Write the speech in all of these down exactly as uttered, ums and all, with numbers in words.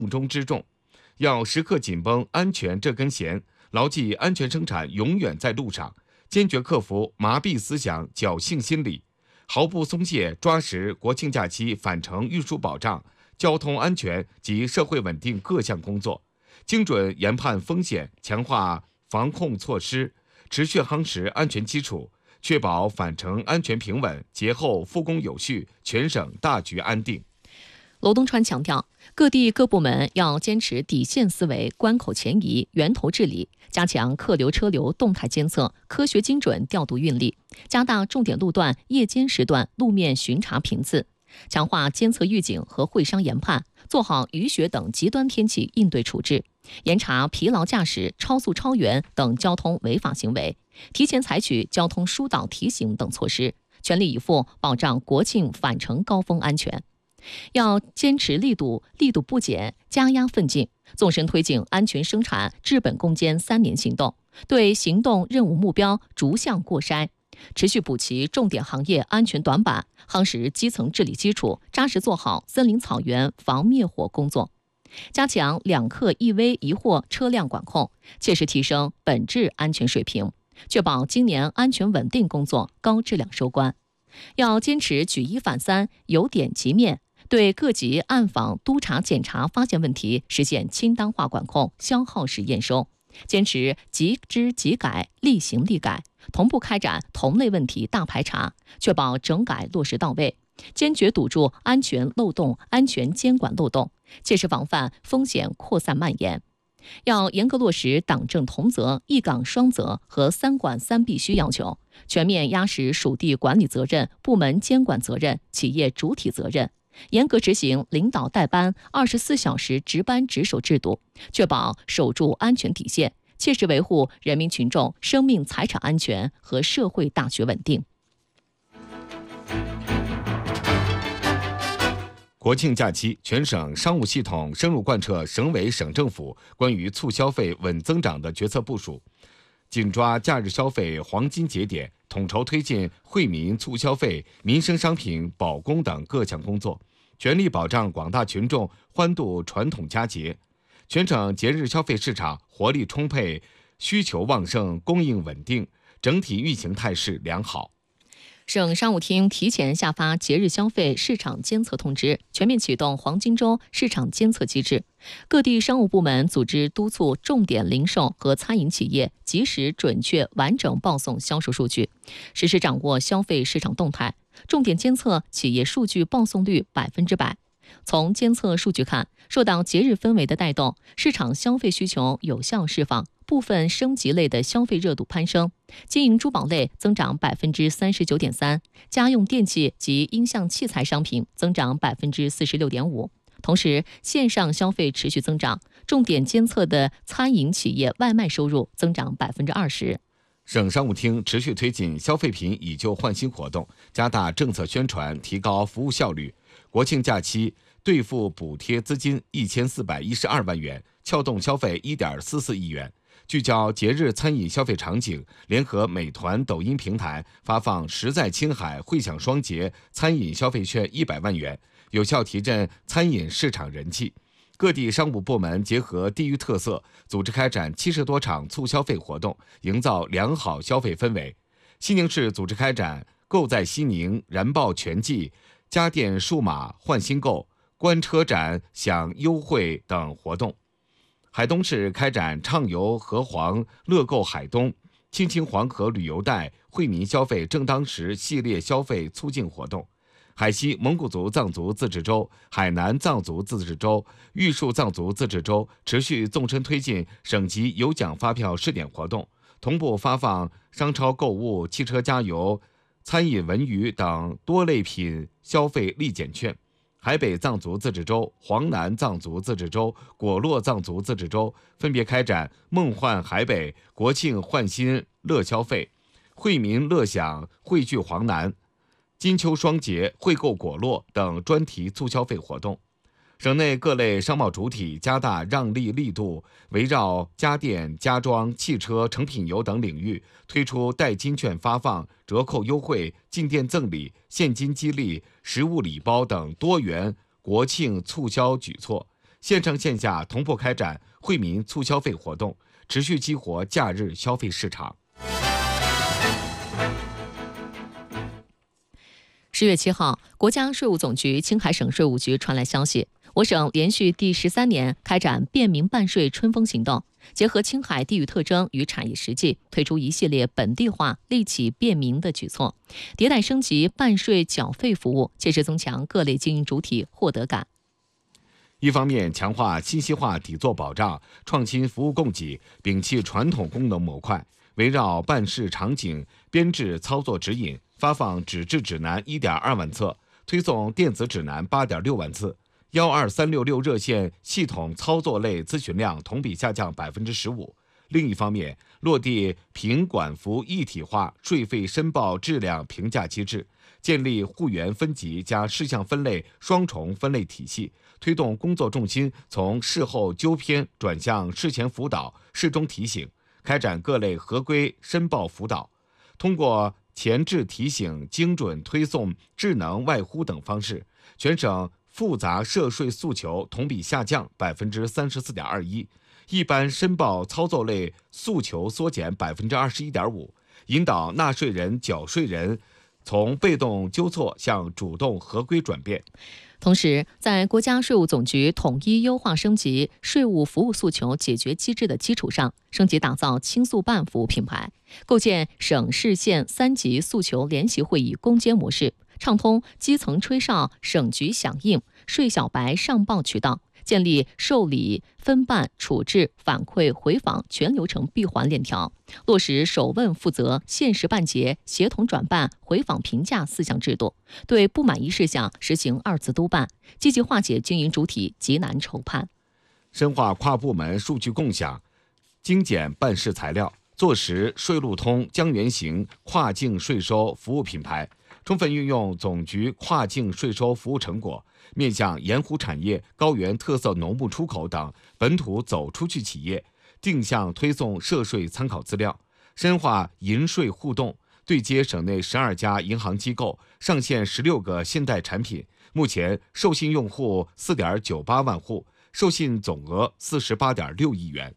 中之重，要时刻紧绷安全这根弦，牢记安全生产永远在路上，坚决克服麻痹思想、侥幸心理，毫不松懈抓实国庆假期返程运输保障、交通安全及社会稳定各项工作，精准研判风险，强化防控措施，持续夯实安全基础，确保返程安全平稳，节后复工有序，全省大局安定。 娄东川强调，各地各部门要坚持底线思维、关口前移、源头治理，加强客流车流动态监测，科学精准调度运力，加大重点路段夜间时段路面巡查频次，强化监测预警和会商研判，做好雨雪等极端天气应对处置，严查疲劳驾驶、超速超员等交通违法行为，提前采取交通疏导提醒等措施，全力以赴保障国庆返程高峰安全。要坚持力度力度不减，加压奋进，纵深推进安全生产治本攻坚三年行动，对行动任务目标逐项过筛，持续补齐重点行业安全短板，夯实基层治理基础，扎实做好森林草原防灭火工作，加强两客一危一货车辆管控，切实提升本质安全水平，确保今年安全稳定工作高质量收官。要坚持举一反三，有点及面，对各级暗访督查检查发现问题实现清单化管控，消耗式验收，坚持即知即改，立行立改，同步开展同类问题大排查，确保整改落实到位，坚决堵住安全漏洞、安全监管漏洞，切实防范风险扩散蔓延。要严格落实党政同责、一岗双责和三管三必须要求，全面压实属地管理责任、部门监管责任、企业主体责任，严格执行领导带班、二十四小时值班值守制度，确保守住安全底线，切实维护人民群众生命财产安全和社会大局稳定。 国庆假期，全省商务系统深入贯彻省委省政府关于促消费稳增长的决策部署，紧抓假日消费黄金节点，统筹推进惠民促消费、民生商品保供等各项工作，全力保障广大群众欢度传统佳节。全省节日消费市场活力充沛，需求旺盛，供应稳定，整体运行态势良好。 省商务厅提前下发节日消费市场监测通知，全面启动黄金周市场监测机制。各地商务部门组织督促重点零售和餐饮企业及时、准确、完整报送销售数据，实时掌握消费市场动态，重点监测企业数据报送率百分之百。从监测数据看，受到节日氛围的带动，市场消费需求有效释放，部分升级类的消费热度攀升，金银珠宝类增长百分之三十九点三，家用电器及音像器材商品增长百分之四十六点五。同时，线上消费持续增长，重点监测的餐饮企业外卖收入增长百分之二十。 省商务厅持续推进消费品以旧换新活动，加大政策宣传，提高服务效率。国庆假期兑付补贴资金一千四百一十二万元，撬动消费一点四四亿元。聚焦节日餐饮消费场景，联合美团、抖音平台发放实在青海惠享双节餐饮消费券一百万元，有效提振餐饮市场人气。各地商务部门结合地域特色，组织开展七十多场促消费活动，营造良好消费氛围。西宁市组织开展购在西宁、燃爆全季、家电数码换新购、观车展享优惠等活动。海东市开展畅游河黄、乐购海东、青青黄河旅游带、惠民消费正当时系列消费促进活动。海西蒙古族藏族自治州、海南藏族自治州、玉树藏族自治州持续纵深推进省级有奖发票试点活动，同步发放商超购物、汽车加油、餐饮文娱等多类品消费立减券。海北藏族自治州、黄南藏族自治州、果洛藏族自治州分别开展梦幻海北、国庆换新乐消费、惠民乐享汇聚黄南、金秋双节惠购果洛等专题促消费活动。省内各类商贸主体加大让利力度，围绕家电、家装、汽车、成品油等领域推出代金券发放、折扣优惠、进店赠礼、现金激励、实物礼包等多元国庆促销举措， 线上线下同步开展惠民促消费活动，持续激活假日消费市场。 十月七号，国家税务总局青海省税务局传来消息，我省连续第十三年开展便民办税春风行动，结合青海地域特征与产业实际，推出一系列本地化、利企便民的举措，迭代升级办税缴费服务，切实增强各类经营主体获得感。 一方面强化信息化底座保障，创新服务供给，摒弃传统功能模块，围绕办事场景编制操作指引，发放纸质指南 一点二万册，推送电子指南 八点六万次。一二三六六热线系统操作类咨询量同比下降 百分之十五。 另一方面，落地平管服一体化税费申报质量评价机制，建立户源分级加事项分类双重分类体系，推动工作重心从事后纠偏转向事前辅导、事中提醒，开展各类合规申报辅导。通过前置提醒、精准推送、智能外呼等方式，全省复杂涉税诉求同比下降 百分之三十四点二一， 一般申报操作类诉求缩减 百分之二十一点五， 引导纳税人、缴税人从被动纠错向主动合规转变。 同时，在国家税务总局统一优化升级税务服务诉求解决机制的基础上，升级打造轻诉办服务品牌，构建省市县三级诉求联席会议攻坚模式，畅通基层吹哨、省局响应、税小白上报渠道，建立受理、分办、处置、反馈、回访全流程闭环链条，落实首问负责、限时办结、协同转办、回访评价四项制度，对不满意事项实行二次督办，积极化解经营主体急难愁盼。 深化跨部门数据共享，精简办事材料，坐实税路通江源行跨境税收服务品牌，充分运用总局跨境税收服务成果，面向盐湖产业、高原特色农牧出口等本土走出去企业，定向推送涉税参考资料，深化银税互动，对接省内十二家银行机构，上线十六个信贷产品，目前授信用户 四点九八万户，授信总额 四十八点六亿元。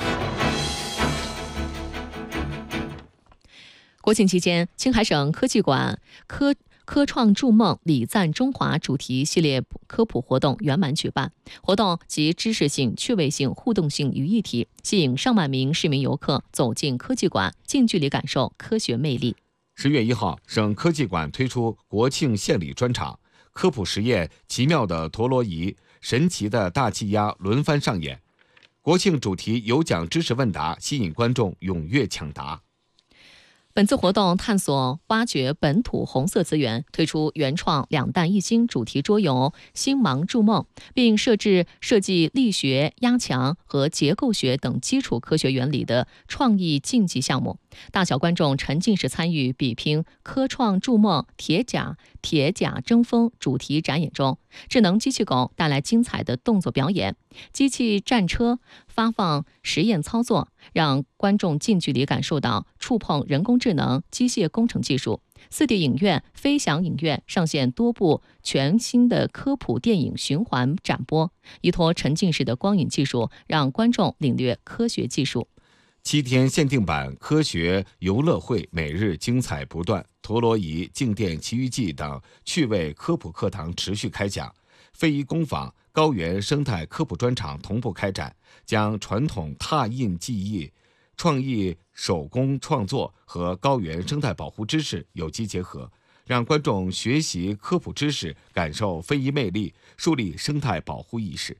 国庆期间，青海省科技馆科科创筑梦礼赞中华主题系列科普活动圆满举办，活动集知识性、趣味性、互动性于一体，吸引上万名市民游客走进科技馆，近距离感受科学魅力。 十月一号，省科技馆推出国庆献礼专场，科普实验奇妙的陀螺仪、神奇的大气压轮番上演，国庆主题有奖知识问答吸引观众踊跃抢答。 本次活动探索挖掘本土红色资源，推出原创两弹一星主题桌游“星芒筑梦”，并设置设计力学、压强和结构学等基础科学原理的创意竞技项目。大小观众沉浸式参与比拼科创筑梦铁甲铁甲争锋主题展演中，智能机器狗带来精彩的动作表演，机器战车发放实验操作，让观众近距离感受到触碰人工智能、机械工程技术。四 D 影院、飞翔影院上线多部全新的科普电影循环展播，依托沉浸式的光影技术，让观众领略科学技术。 七天限定版科学游乐会每日精彩不断，陀螺仪、静电奇遇记等趣味科普课堂持续开讲，非遗工坊、高原生态科普专场同步开展，将传统拓印技艺、创意手工创作和高原生态保护知识有机结合，让观众学习科普知识，感受非遗魅力，树立生态保护意识。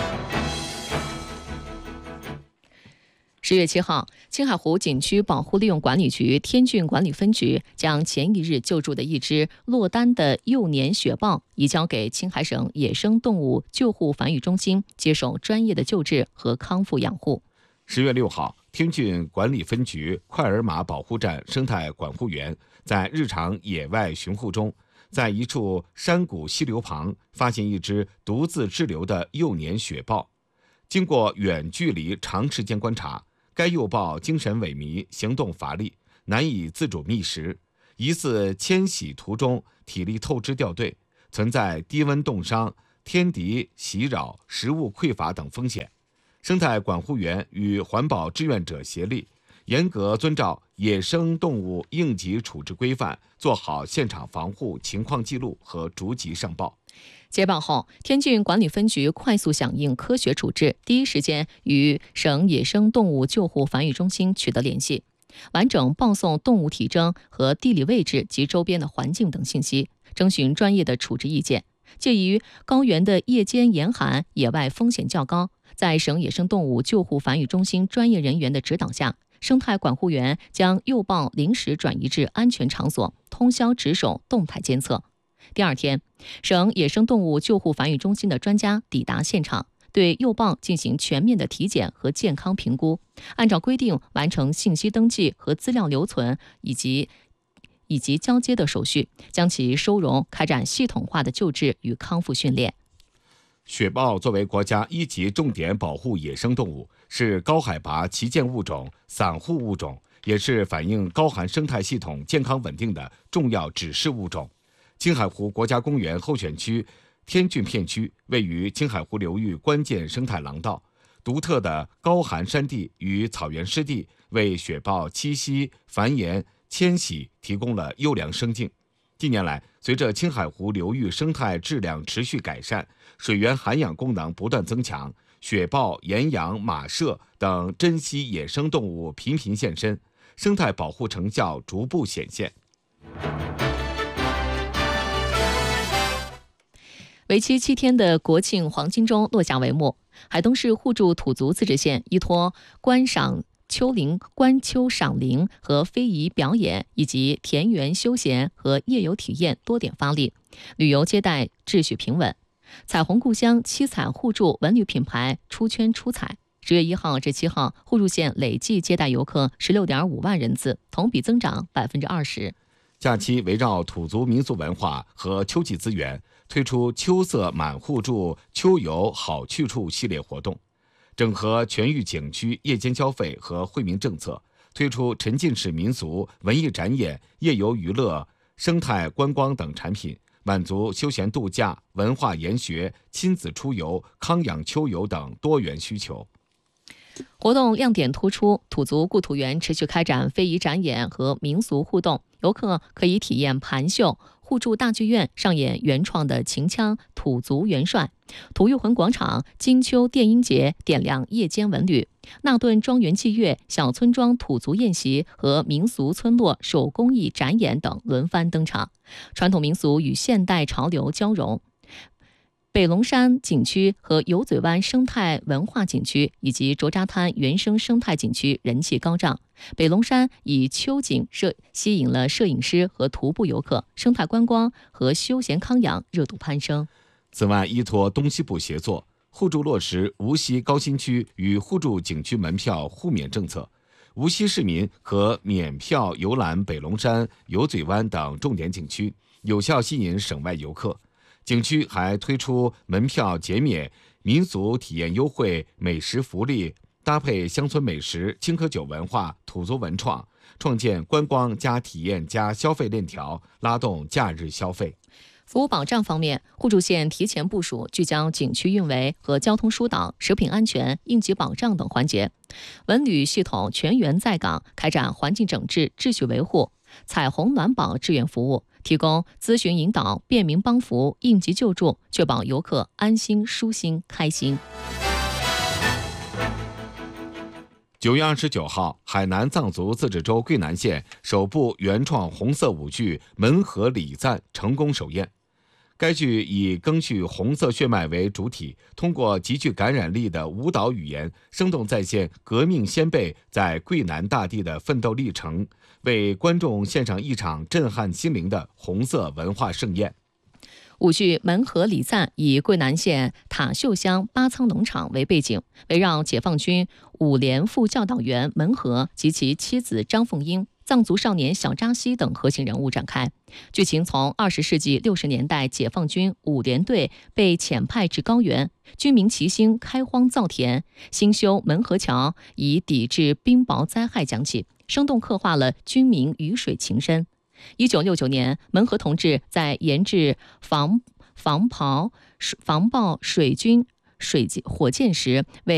十月七号，青海湖景区保护利用管理局天峻管理分局将前一日救助的一只落单的幼年雪豹移交给青海省野生动物救护繁育中心，接受专业的救治和康复养护。 十月六号，天峻管理分局快尔马保护站生态管护员在日常野外巡护中，在一处山谷溪流旁发现一只独自滞留的幼年雪豹。经过远距离长时间观察，该幼豹精神萎靡，行动乏力，难以自主觅食，疑似迁徙途中体力透支掉队，存在低温冻伤、 天敌袭扰、食物匮乏等风险。生态管护员与环保志愿者协力，严格遵照野生动物应急处置规范，做好现场防护情况记录和逐级上报。 接报后，天津管理分局快速响应，科学处置，第一时间与省野生动物救护繁育中心取得联系，完整报送动物体征和地理位置及周边的环境等信息，征询专业的处置意见。鉴于高原的夜间严寒，野外风险较高，在省野生动物救护繁育中心专业人员的指导下，生态管护员将幼豹临时转移至安全场所，通宵值守，动态监测。第二天，省野生动物救护繁育中心的专家抵达现场，对幼豹进行全面的体检和健康评估，按照规定完成信息登记和资料留存以及以及交接的手续，将其收容，开展系统化的救治与康复训练。 雪豹作为国家一级重点保护野生动物，是高海拔旗舰物种、散户物种，也是反映高寒生态系统健康稳定的重要指示物种。青海湖国家公园候选区天峻片区位于青海湖流域关键生态廊道，独特的高寒山地与草原湿地为雪豹栖息、繁衍、迁徙提供了优良生境。近年来，随着青海湖流域生态质量持续改善，水源涵养功能不断增强，雪豹、岩羊、马麝等珍稀野生动物频频现身，生态保护成效逐步显现。 为期七天的国庆黄金周落下帷幕，海东市互助土族自治县依托观赏秋林、观秋赏林和非遗表演，以及田园休闲和夜游体验多点发力，旅游接待秩序平稳。彩虹故乡七彩互助文旅品牌出圈出彩。十月一号至七号，互助县累计接待游客十六点五万人次，同比增长百分之二十。 假期围绕土族民俗文化和秋季资源，推出秋色满互助秋游好去处系列活动，整合全域景区夜间消费和惠民政策，推出沉浸式民俗、文艺展演、夜游娱乐、生态观光等产品，满足休闲度假、文化研学、亲子出游、康养秋游等多元需求。 活动亮点突出，土族故土园持续开展非遗展演和民俗互动，游客可以体验盘秀，互助大剧院上演原创的秦腔土族元帅，土玉魂广场金秋电音节点亮夜间文旅，纳顿庄园祭乐、小村庄土族宴席和民俗村落手工艺展演等轮番登场，传统民俗与现代潮流交融。北龙山景区和油嘴湾生态文化景区以及卓扎滩原生生态景区人气高涨。北龙山以秋景摄吸引了摄影师和徒步游客，生态观光和休闲康养热度攀升。 此外，依托东西部协作，互助落实无锡高新区与互助景区门票互免政策，无锡市民可免票游览北龙山、油嘴湾等重点景区，有效吸引省外游客。景区还推出门票减免、民俗体验优惠、美食福利，搭配乡村美食、青稞酒文化、土族文创，创建观光加体验加消费链条，拉动假日消费。 服务保障方面，互助县提前部署，聚焦景区运维和交通疏导、食品安全、应急保障等环节。文旅系统全员在岗，开展环境整治、秩序维护、彩虹暖保志愿服务，提供咨询引导、便民帮扶、应急救助，确保游客安心、舒心、开心。 九月二十九号，海南藏族自治州桂南县首部原创红色舞剧《门河礼赞》成功首演。该剧以赓续红色血脉为主体，通过极具感染力的舞蹈语言，生动再现革命先辈在桂南大地的奋斗历程，为观众献上一场震撼心灵的红色文化盛宴。 舞剧《门河礼赞》以桂南县塔秀乡八仓农场为背景，围绕解放军五连副教导员门河及其妻子张凤英、藏族少年小扎西等核心人物展开。剧情从二十世纪六十年代解放军五连队被遣派至高原，军民齐心开荒造田，兴修门河桥，以抵制冰雹灾害讲起，生动刻画了军民鱼水情深。一九六九年，门河同志在研制防防炮、防爆水军、水火箭时为